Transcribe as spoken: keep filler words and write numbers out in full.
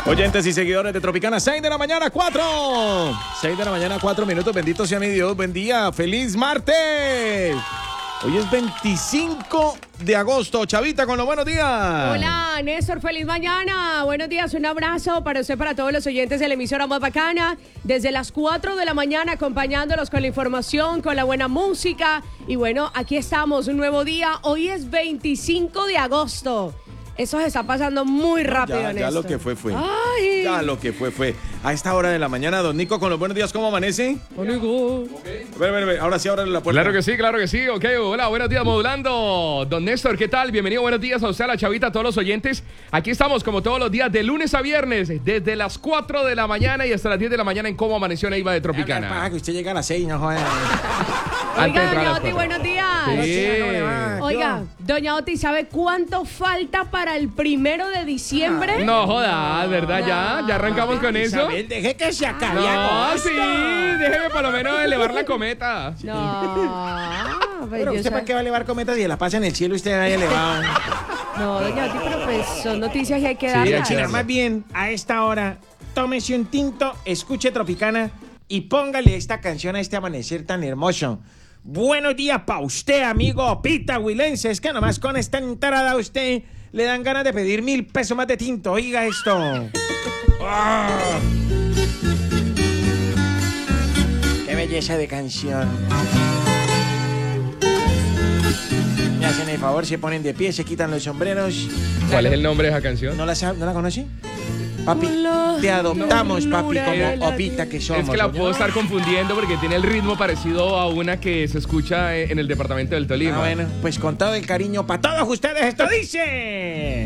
Oyentes y seguidores de Tropicana, seis de la mañana, cuatro. seis de la mañana, cuatro minutos. Bendito sea mi Dios. Buen día. Feliz martes. Hoy es veinticinco de agosto. Chavita, con los buenos días. Hola, Néstor. Feliz mañana. Buenos días. Un abrazo para usted, para todos los oyentes de la emisora más bacana. Desde las cuatro de la mañana, acompañándolos con la información, con la buena música. Y bueno, aquí estamos. Un nuevo día. Hoy es veinticinco de agosto. Eso se está pasando muy rápido, Ya, ya Néstor. lo que fue, fue. Ay. Ya lo que fue, fue. A esta hora de la mañana, don Nico, con los buenos días, ¿cómo amanece? Amigo. A ver, a ver, a ver, ahora sí, ábrale la puerta. Claro que sí, claro que sí. Ok, hola, buenos días, modulando. Don Néstor, ¿qué tal? Bienvenido, buenos días a usted, a la Chavita, a todos los oyentes. Aquí estamos, como todos los días, de lunes a viernes, desde las cuatro de la mañana y hasta las diez de la mañana en Cómo Amaneció Neiva de Tropicana. Para que usted llegue a las seis, no joder. Oiga, Antes de entrar a doña las Oti, cuatro. buenos días. Sí. Oiga, doña Oti, ¿sabe cuánto falta para el primero de diciembre? No jodas, ¿verdad? Ya, ya arrancamos con eso. Isabel, deje que se acabe. No, sí, déjeme por lo menos elevar la cometa. No, pues Pero yo usted sé- para qué va a elevar cometas y la pasa en el cielo y usted ahí elevado. No, doña Oti, pero pues son noticias y hay que Sí, darlas. hay que darlas. Más bien, a esta hora, tómese un tinto, escuche Tropicana y póngale esta canción a este amanecer tan hermoso. Buenos días pa' usted, amigo Pita Huilense. Es que nomás con esta entrada a usted le dan ganas de pedir mil pesos más de tinto. Oiga esto. ¡Ah! ¡Qué belleza de canción! Me hacen el favor, se ponen de pie, se quitan los sombreros. ¿Cuál es el nombre de esa canción? ¿No la, sab- ¿no la conoce? Papi, te adoptamos, papi, como opita que somos. Es que la ¿no? puedo estar confundiendo porque tiene el ritmo parecido a una que se escucha en el departamento del Tolima. Ah, bueno, pues con todo el cariño para todos ustedes, esto dice...